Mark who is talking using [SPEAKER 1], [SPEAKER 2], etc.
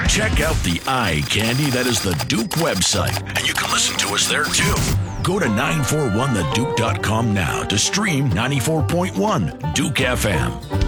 [SPEAKER 1] Check out the eye candy that is the Duke website, and you can listen to us there too. Go to 941theduke.com now to stream 94.1 Duke FM.